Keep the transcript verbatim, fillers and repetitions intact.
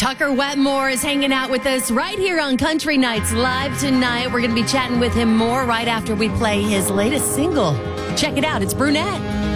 Tucker Wetmore is hanging out with us right here on Country Nights Live tonight. We're going to be chatting with him more right after we play his latest single. Check it out. It's Brunette.